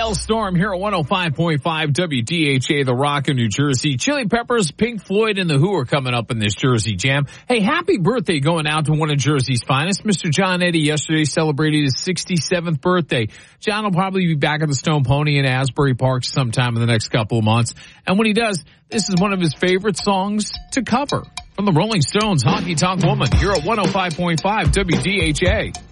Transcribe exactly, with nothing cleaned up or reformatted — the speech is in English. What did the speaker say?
Storm here at one oh five point five W D H A, The Rock in New Jersey. Chili Peppers, Pink Floyd, and The Who are coming up in this Jersey Jam. Hey, happy birthday going out to one of Jersey's finest. Mister John Eddie yesterday celebrated his sixty-seventh birthday. John will probably be back at the Stone Pony in Asbury Park sometime in the next couple of months. And when he does, this is one of his favorite songs to cover. From the Rolling Stones, Honky Tonk Woman here at one oh five point five W D H A.